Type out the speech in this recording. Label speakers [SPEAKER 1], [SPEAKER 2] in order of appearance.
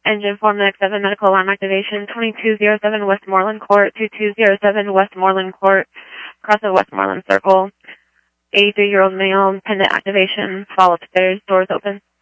[SPEAKER 1] Engine 4 Medic 7 medical alarm activation 2207 Westmoreland Court, 2207 Westmoreland Court, across the Westmoreland Circle. 83-year-old male, pendant activation, fall upstairs, doors open.